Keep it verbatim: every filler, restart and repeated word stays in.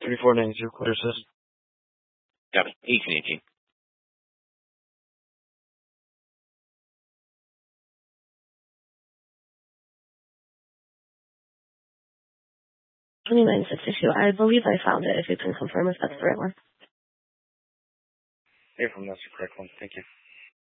thirty-four ninety-two, clear assist. Copy. eighteen eighteen. twenty-nine sixty-two. I believe I found it, if you can confirm if that's the right one. April, that's the correct one. Thank you.